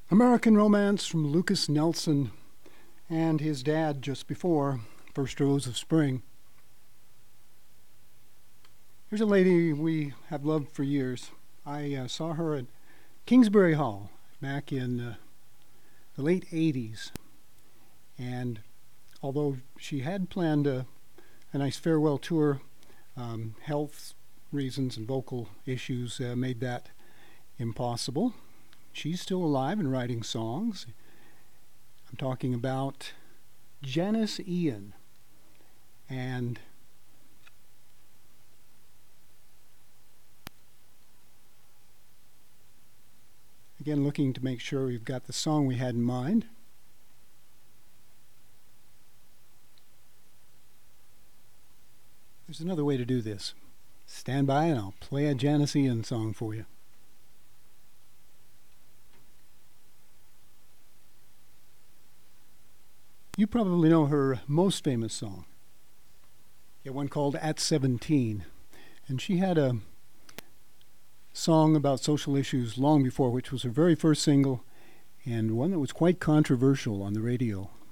American Romance from Lucas Nelson and his dad just before First Rose of Spring. Here's a lady we have loved for years. I saw her at Kingsbury Hall back in the late 80s. And although she had planned a nice farewell tour, health reasons and vocal issues made that impossible. She's still alive and writing songs. I'm talking about Janis Ian. And again, looking to make sure we've got the song we had in mind. There's another way to do this. Stand by and I'll play a Janis Ian song for you. You probably know her most famous song. Yeah, one called At 17. And she had a song about social issues long before, which was her very first single and one that was quite controversial on the radio.